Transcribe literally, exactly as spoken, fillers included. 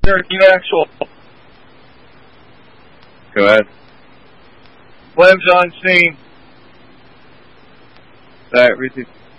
there any actual... Go ahead. Flames on scene. That, repeat.